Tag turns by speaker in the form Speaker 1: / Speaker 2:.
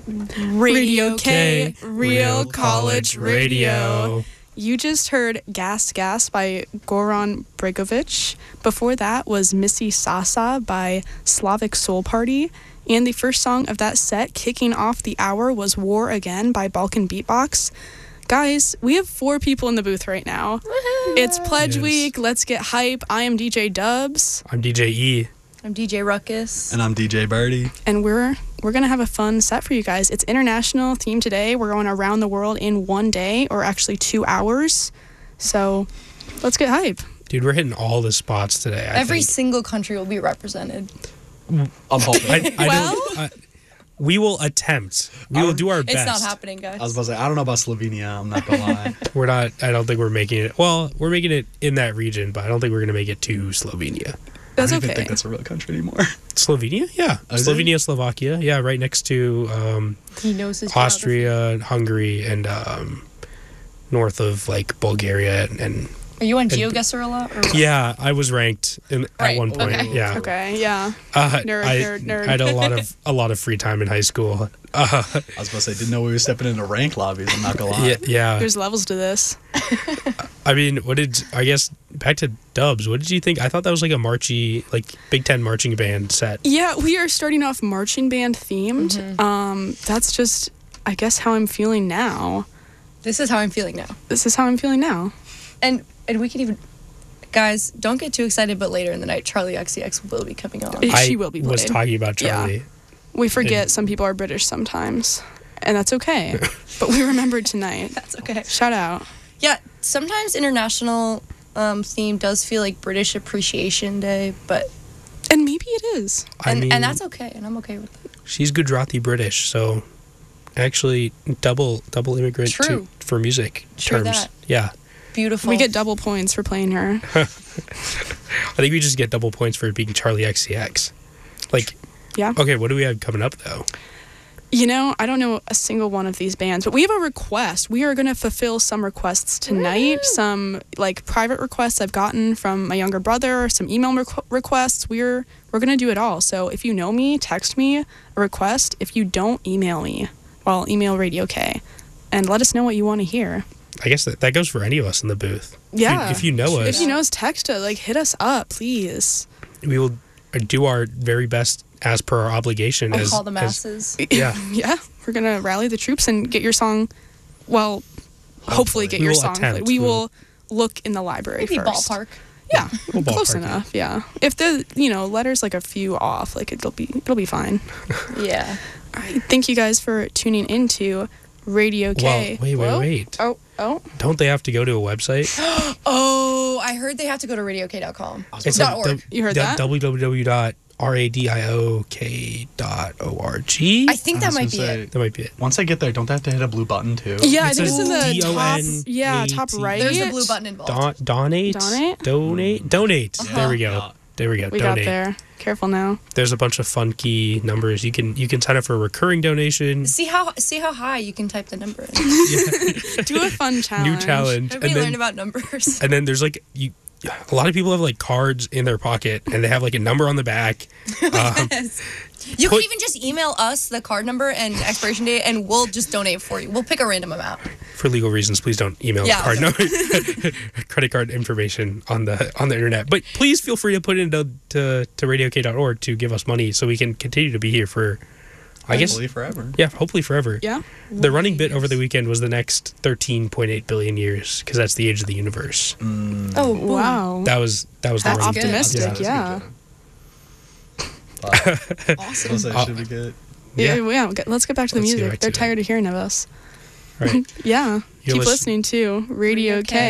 Speaker 1: Radio K, Real College Radio. You just heard Gas Gas by Goran Bregovic. Before that was Missy Sasa by Slavic Soul Party. And the first song of that set, kicking off the hour, was War Again by Balkan Beatbox. Guys, we have 4 people in the booth right now. Woo-hoo. It's Pledge Week. Let's get hype. I am DJ Dubs.
Speaker 2: I'm DJ E.
Speaker 3: I'm DJ Ruckus.
Speaker 4: And I'm DJ Birdie.
Speaker 1: And we're going to have a fun set for you guys. It's international theme today. We're going around the world in 1 day, or actually 2 hours. So let's get hype.
Speaker 2: Dude, we're hitting all the spots today.
Speaker 3: Every single country will be represented.
Speaker 4: I'm hoping.
Speaker 2: We will attempt. We will do our best.
Speaker 3: It's not happening, guys.
Speaker 4: I was about to say, I don't know about Slovenia. I'm not going to lie.
Speaker 2: We're not, I don't think we're making it. Well, we're making it in that region, but I don't think we're going to make it to Slovenia.
Speaker 1: That's
Speaker 4: I don't
Speaker 1: okay.
Speaker 4: even think that's a real country anymore.
Speaker 2: Slovenia? Yeah. Slovenia, Slovakia. Yeah, right next to
Speaker 3: he knows his
Speaker 2: Austria, Hungary, and north of like Bulgaria and
Speaker 3: Are you on GeoGuessr a lot? Or what?
Speaker 2: Yeah, I was ranked at one point.
Speaker 3: Okay.
Speaker 2: Yeah.
Speaker 1: Okay, yeah.
Speaker 2: Nerd. I had a lot of free time in high school.
Speaker 4: I was about to say, didn't know we were stepping into rank lobbies. I'm not gonna lie.
Speaker 2: Yeah.
Speaker 1: There's levels to this.
Speaker 2: I mean, back to Dubs, what did you think? I thought that was like a Big Ten marching band set.
Speaker 1: Yeah, we are starting off marching band themed.
Speaker 3: Mm-hmm.
Speaker 1: That's just, I guess, how I'm feeling now.
Speaker 3: This is how I'm feeling now. And we can even, guys, don't get too excited, but later in the night, Charlie XCX will be coming on.
Speaker 1: She will be played.
Speaker 2: I was talking about Charlie.
Speaker 1: Yeah. We forget some people are British sometimes, and that's okay. But we remembered tonight.
Speaker 3: That's okay.
Speaker 1: Shout out.
Speaker 3: Yeah, sometimes international theme does feel like British Appreciation Day,
Speaker 1: and maybe it is.
Speaker 3: And that's okay, and I'm okay with it.
Speaker 2: She's Gujarati British, so actually double immigrant for music
Speaker 3: True
Speaker 2: terms.
Speaker 3: That.
Speaker 2: Yeah.
Speaker 3: Beautiful.
Speaker 1: We get double points for playing her.
Speaker 2: I think we just get double points for being Charlie XCX.
Speaker 1: Yeah.
Speaker 2: Okay, what do we have coming up though?
Speaker 1: I don't know a single one of these bands, but we have a request. We are going to fulfill some requests tonight. Woo! Some private requests I've gotten from my younger brother, some email requests. We're going to do it all. So if you know me, text me a request. If you don't, email me. Well, email Radio K and let us know what you want to hear.
Speaker 2: I guess that goes for any of us in the booth.
Speaker 1: Yeah.
Speaker 2: If you know us.
Speaker 1: If you know us, text us. Hit us up, please.
Speaker 2: We will do our very best as per our obligation.
Speaker 3: I'll call the masses.
Speaker 2: Yeah.
Speaker 1: Yeah. We're going to rally the troops and get your song, hopefully get your song. We will look in the library
Speaker 3: maybe
Speaker 1: first.
Speaker 3: Ballpark.
Speaker 1: Yeah. Close enough, yeah. If the, letters a few off, it'll be fine.
Speaker 3: Yeah.
Speaker 1: All right. Thank you guys for tuning into Radio K.
Speaker 2: Well, wait.
Speaker 1: Oh.
Speaker 2: Don't they have to go to a website?
Speaker 3: Oh, I heard they have to go to radiok.com.
Speaker 2: It's
Speaker 3: .org.
Speaker 1: You heard that?
Speaker 2: www.radiok.org.
Speaker 3: I think that might be it.
Speaker 2: That might be it.
Speaker 4: Once I get there, don't they have to hit a blue button too?
Speaker 1: Yeah, I think it's in the
Speaker 2: D-O-N-A-T.
Speaker 1: top right.
Speaker 3: There's a blue button involved.
Speaker 2: Donate.
Speaker 3: Uh-huh.
Speaker 2: There we go.
Speaker 1: We got there. Careful now.
Speaker 2: There's a bunch of funky numbers. You can sign up for a recurring donation.
Speaker 3: See how high you can type the number in.
Speaker 1: Do a fun challenge.
Speaker 2: New challenge.
Speaker 3: Everybody learn about numbers.
Speaker 2: And then there's a lot of people have cards in their pocket and they have a number on the back.
Speaker 3: Yes. You can even just email us the card number and expiration date, and we'll just donate for you. We'll pick a random amount.
Speaker 2: For legal reasons, please don't email card number, credit card information on the internet. But please feel free to put it into radiok.org to give us money so we can continue to be here for,
Speaker 4: hopefully forever.
Speaker 2: Yeah, hopefully forever.
Speaker 1: Yeah.
Speaker 2: The running bit over the weekend was the next 13.8 billion years because that's the age of the universe.
Speaker 1: Oh wow.
Speaker 2: That was the
Speaker 1: That's
Speaker 2: running
Speaker 1: optimistic.
Speaker 2: bit.
Speaker 1: Yeah.
Speaker 3: Awesome.
Speaker 4: Should be good.
Speaker 1: Yeah. Let's get back to the
Speaker 2: Let's get
Speaker 1: music.
Speaker 2: back
Speaker 1: They're
Speaker 2: to
Speaker 1: tired of hearing of us.
Speaker 2: Right.
Speaker 1: Yeah.
Speaker 2: You're
Speaker 1: Keep listening to Radio K.